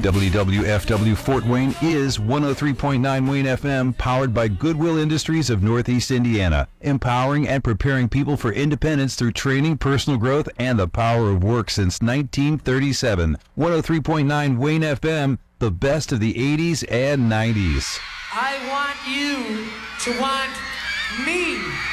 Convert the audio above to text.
WWFW Fort Wayne is 103.9 Wayne FM, powered by Goodwill Industries of Northeast Indiana, empowering and preparing people for independence through training, personal growth, and the power of work since 1937. 103.9 Wayne FM, the best of the 80s and 90s. I want you to want me.